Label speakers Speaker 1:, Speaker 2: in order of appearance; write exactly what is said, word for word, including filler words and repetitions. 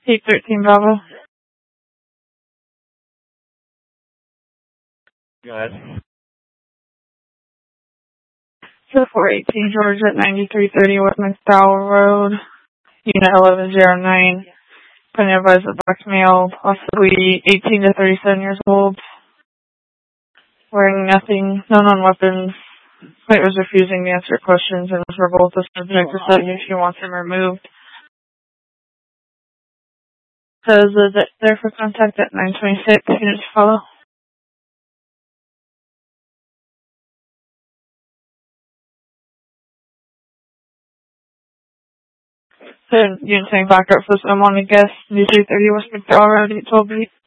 Speaker 1: eight thirteen Bravo.
Speaker 2: Go ahead.
Speaker 1: So four eighteen George at ninety-three thirty West McDowell Road, Unit eleven oh nine. Pending advised that black male, possibly eighteen to thirty-seven years old, wearing nothing, no known weapons. Client was refusing to answer questions and was verbal with the subject to tell you if she wants him removed. Says that there for contact at nine twenty-six. Units follow. So units saying back up for someone, I guess. three thirty West McDowell Road, eight twelve B.